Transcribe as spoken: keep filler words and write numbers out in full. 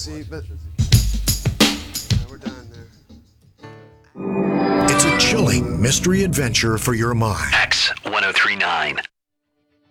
see, but yeah, we're done there. It's a chilling mystery adventure for your mind. X ten thirty-nine.